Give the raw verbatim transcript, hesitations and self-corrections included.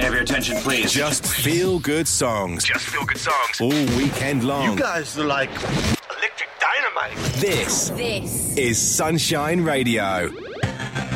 have your attention, please? Just feel good songs. Just feel good songs. All weekend long. You guys are like electric dynamite. This. This is Sunshine Radio.